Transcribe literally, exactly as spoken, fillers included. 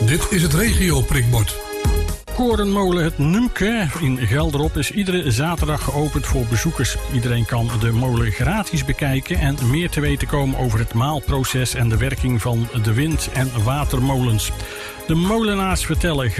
Dit is het regio-prikbord. Korenmolen Het Numke in Gelderop is iedere zaterdag geopend voor bezoekers. Iedereen kan de molen gratis bekijken en meer te weten komen over het maalproces en de werking van de wind- en watermolens. De molenaars vertellen